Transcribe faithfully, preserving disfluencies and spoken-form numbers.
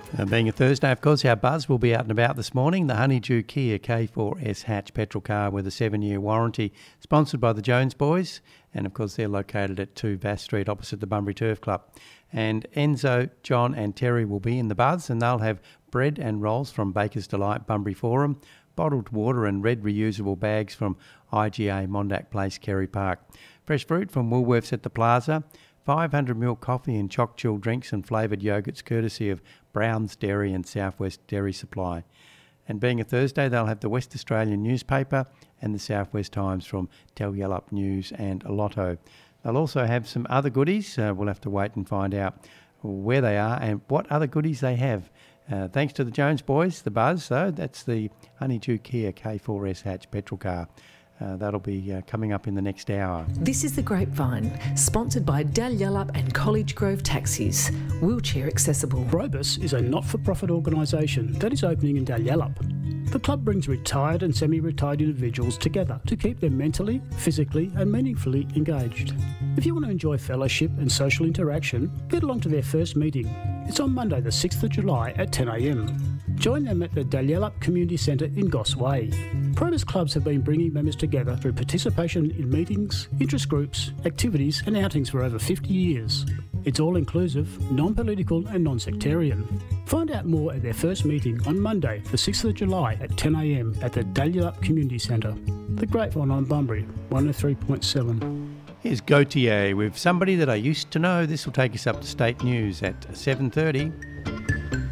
Uh, being a Thursday, of course, our buzz will be out and about this morning. The Honeydew Kia K four S hatch petrol car with a seven-year warranty, sponsored by the Jones boys. And, of course, they're located at two Vass Street opposite the Bunbury Turf Club. And Enzo, John and Terry will be in the buzz, and they'll have bread and rolls from Baker's Delight Bunbury Forum, bottled water and red reusable bags from I G A Mondack Place, Kerry Park, fresh fruit from Woolworths at the Plaza, five hundred ml coffee and choc chill drinks and flavoured yogurts courtesy of Brown's Dairy and Southwest Dairy Supply. And being a Thursday, they'll have the West Australian newspaper and the Southwest Times from Dalyellup News and Lotto. They'll also have some other goodies. Uh, we'll have to wait and find out where they are and what other goodies they have. Uh, thanks to the Jones boys, the buzz, though. That's the Honeydew Kia K four S hatch petrol car. Uh, that'll be uh, coming up in the next hour. This is The Grapevine, sponsored by Dalyellup and College Grove Taxis, wheelchair accessible. Probus is a not-for-profit organisation that is opening in Dalyellup. The club brings retired and semi-retired individuals together to keep them mentally, physically and meaningfully engaged. If you want to enjoy fellowship and social interaction, get along to their first meeting. It's on Monday the sixth of July at ten a m. Join them at the Dalyellup Community Centre in Goss Way. Probus clubs have been bringing members together through participation in meetings, interest groups, activities and outings for over fifty years. It's all-inclusive, non-political and non-sectarian. Find out more at their first meeting on Monday the sixth of July at ten a m at the Dalyellup Community Centre. The Grapevine on Bunbury, one oh three point seven. Here's Gautier with Somebody That I Used to Know. This will take us up to state news at seven thirty.